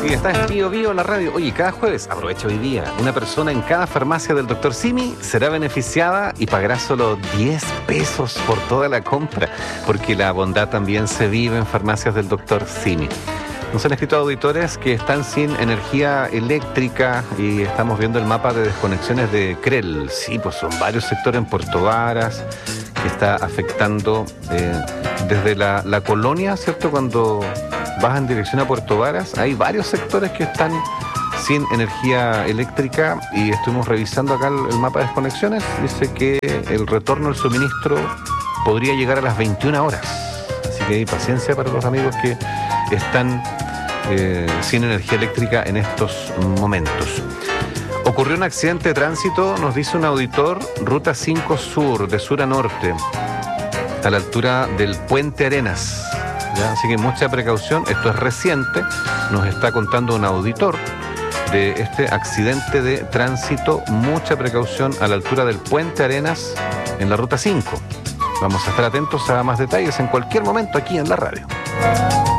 Sí, está en Bio Bio la radio. Oye, cada jueves, aprovecha hoy día, una persona en cada farmacia del Dr. Simi será beneficiada y pagará solo 10 pesos por toda la compra, porque la bondad también se vive en farmacias del Dr. Simi. Nos han escrito auditores que están sin energía eléctrica y estamos viendo el mapa de desconexiones de CREL. Sí, pues son varios sectores en Puerto Varas que está afectando desde la colonia, ¿cierto? Cuando vas en dirección a Puerto Varas, hay varios sectores que están sin energía eléctrica y estuvimos revisando acá el mapa de desconexiones. Dice que el retorno del suministro podría llegar a las 21 horas. Así que hay paciencia para los amigos que están sin energía eléctrica en estos momentos. Ocurrió un accidente de tránsito, nos dice un auditor, ruta 5 Sur, de sur a norte, a la altura del Puente Arenas. ¿Ya? Así que mucha precaución, esto es reciente, nos está contando un auditor de este accidente de tránsito, mucha precaución a la altura del Puente Arenas en la ruta 5. Vamos a estar atentos a más detalles en cualquier momento aquí en la radio.